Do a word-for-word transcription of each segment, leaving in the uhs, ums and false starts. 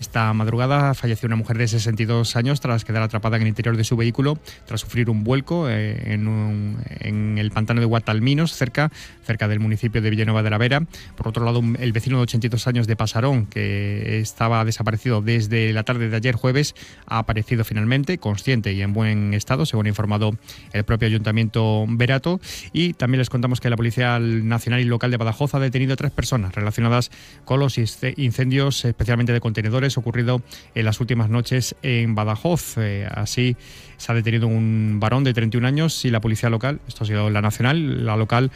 Esta madrugada falleció una mujer de sesenta y dos años tras quedar atrapada en el interior de su vehículo tras sufrir un vuelco eh, en, un, en el pantano de Guatalminos, cerca, cerca del municipio de Villanueva de la Vera. Por otro lado, el vecino de ochenta y dos años de Pasarón, que estaba desaparecido desde la tarde de ayer jueves, ha aparecido finalmente, consciente y en buen estado, según ha informado el propio Ayuntamiento Berato. Y también les contamos que la Policía Nacional y Local de Badajoz ha detenido a tres personas relacionadas con los incendios, especialmente de contenedores, ocurrido en las últimas noches en Badajoz. Eh, así se ha detenido un varón de treinta y un años y la Policía Local, esto ha sido la nacional, la local,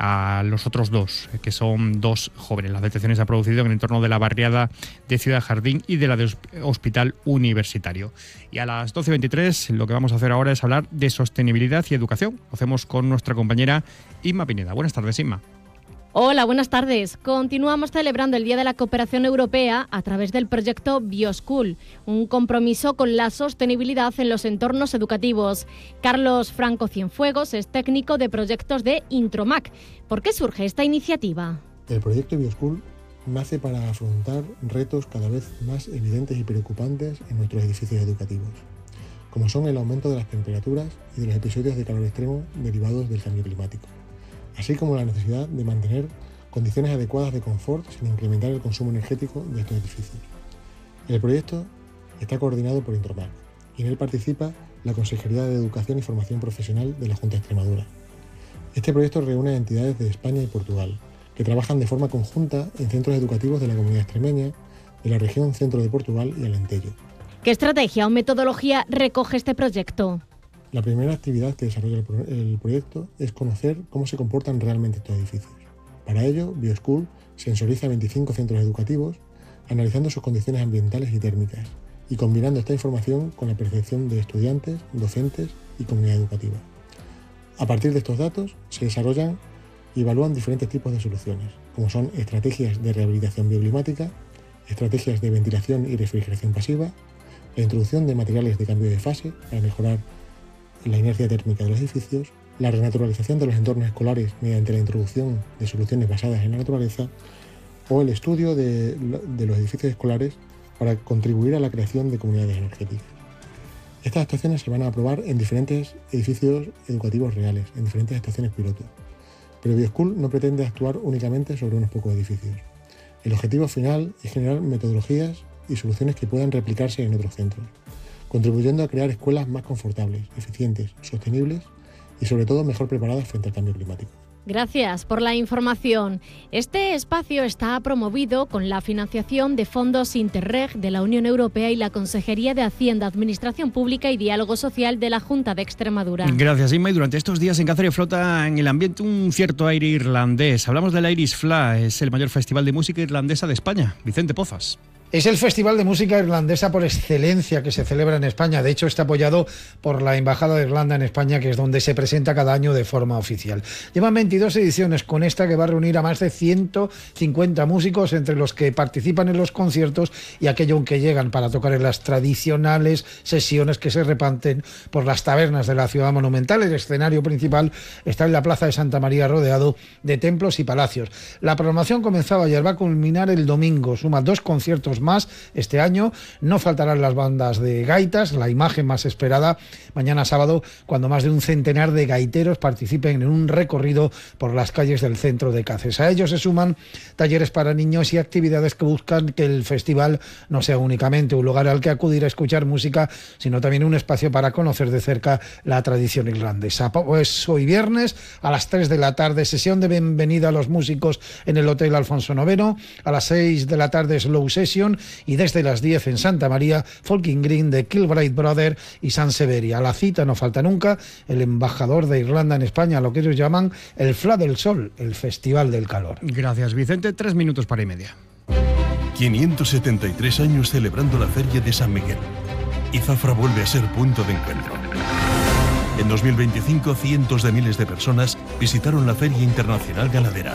a los otros dos, que son dos jóvenes. Las detenciones se han producido en el entorno de la barriada de Ciudad Jardín y de la de Hospital Universitario. Y a las doce y veintitrés lo que vamos a hacer ahora es hablar de sostenibilidad y educación. Lo hacemos con nuestra compañera Inma Pineda. Buenas tardes, Inma. Hola, buenas tardes. Continuamos celebrando el Día de la Cooperación Europea a través del proyecto BioSchool, un compromiso con la sostenibilidad en los entornos educativos. Carlos Franco Cienfuegos es técnico de proyectos de Intromac. ¿Por qué surge esta iniciativa? El proyecto BioSchool nace para afrontar retos cada vez más evidentes y preocupantes en nuestros edificios educativos, como son el aumento de las temperaturas y de los episodios de calor extremo derivados del cambio climático, así como la necesidad de mantener condiciones adecuadas de confort sin incrementar el consumo energético de estos edificios. El proyecto está coordinado por Intromac y en él participa la Consejería de Educación y Formación Profesional de la Junta de Extremadura. Este proyecto reúne a entidades de España y Portugal que trabajan de forma conjunta en centros educativos de la comunidad extremeña, de la región centro de Portugal y Alentejo. ¿Qué estrategia o metodología recoge este proyecto? La primera actividad que desarrolla el, pro- el proyecto es conocer cómo se comportan realmente estos edificios. Para ello, BioSchool sensoriza veinticinco centros educativos, analizando sus condiciones ambientales y térmicas, y combinando esta información con la percepción de estudiantes, docentes y comunidad educativa. A partir de estos datos, se desarrollan y evalúan diferentes tipos de soluciones, como son estrategias de rehabilitación bioclimática, estrategias de ventilación y refrigeración pasiva, la introducción de materiales de cambio de fase para mejorar la inercia térmica de los edificios, la renaturalización de los entornos escolares mediante la introducción de soluciones basadas en la naturaleza o el estudio de, de los edificios escolares para contribuir a la creación de comunidades energéticas. Estas actuaciones se van a aprobar en diferentes edificios educativos reales, en diferentes estaciones piloto. Pero BioSchool no pretende actuar únicamente sobre unos pocos edificios. El objetivo final es generar metodologías y soluciones que puedan replicarse en otros centros, contribuyendo a crear escuelas más confortables, eficientes, sostenibles y sobre todo mejor preparadas frente al cambio climático. Gracias por la información. Este espacio está promovido con la financiación de fondos Interreg de la Unión Europea y la Consejería de Hacienda, Administración Pública y Diálogo Social de la Junta de Extremadura. Gracias, Inma. Y durante estos días en Cáceres flota en el ambiente un cierto aire irlandés. Hablamos del Irish Fla, es el mayor festival de música irlandesa de España. Vicente Pozas. Es el festival de música irlandesa por excelencia que se celebra en España. De hecho, está apoyado por la Embajada de Irlanda en España, que es donde se presenta cada año de forma oficial. Llevan veintidós ediciones, con esta que va a reunir a más de ciento cincuenta músicos, entre los que participan en los conciertos y aquellos que llegan para tocar en las tradicionales sesiones que se reparten por las tabernas de la ciudad monumental. El escenario principal está en la Plaza de Santa María, rodeado de templos y palacios. La programación comenzaba ayer, va a culminar el domingo. Suma dos conciertos más este año. No faltarán las bandas de gaitas, la imagen más esperada mañana sábado, cuando más de un centenar de gaiteros participen en un recorrido por las calles del centro de Cáceres. A ellos se suman talleres para niños y actividades que buscan que el festival no sea únicamente un lugar al que acudir a escuchar música, sino también un espacio para conocer de cerca la tradición irlandesa. Pues hoy viernes a las tres de la tarde, sesión de bienvenida a los músicos en el Hotel Alfonso noveno, a las seis de la tarde Slow Session y desde las diez en Santa María, Folking Green de Kilbride Brother y San Severi. A la cita no falta nunca el embajador de Irlanda en España, lo que ellos llaman el Fla del Sol, el Festival del Calor. Gracias, Vicente. Tres minutos para y media. quinientos setenta y tres años celebrando la Feria de San Miguel. Y Zafra vuelve a ser punto de encuentro. En dos mil veinticinco, cientos de miles de personas visitaron la Feria Internacional Ganadera.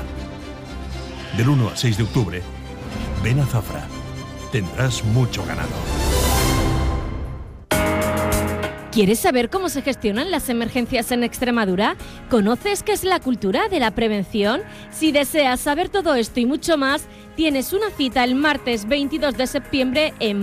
Del uno al seis de octubre, ven a Zafra. Tendrás mucho ganado. ¿Quieres saber cómo se gestionan las emergencias en Extremadura? ¿Conoces qué es la cultura de la prevención? Si deseas saber todo esto y mucho más, tienes una cita el martes veintidós de septiembre en